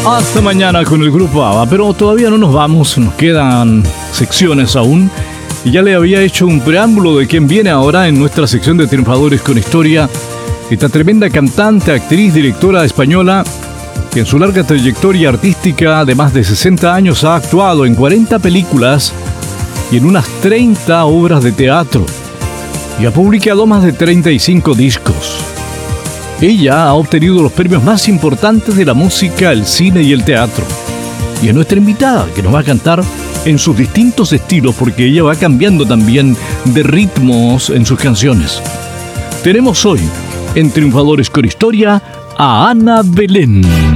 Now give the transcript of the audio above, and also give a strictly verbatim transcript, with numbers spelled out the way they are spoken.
Hasta mañana con el grupo ABBA, pero todavía no nos vamos, nos quedan secciones aún. Y ya le había hecho un preámbulo de quién viene ahora en nuestra sección de Triunfadores con Historia. Esta tremenda cantante, actriz, directora española, que en su larga trayectoria artística de más de sesenta años ha actuado en cuarenta películas y en unas treinta obras de teatro. Y ha publicado más de treinta y cinco discos. Ella ha obtenido los premios más importantes de la música, el cine y el teatro. Y es nuestra invitada, que nos va a cantar en sus distintos estilos, porque ella va cambiando también de ritmos en sus canciones. Tenemos hoy, en Triunfadores con Historia, a Ana Belén.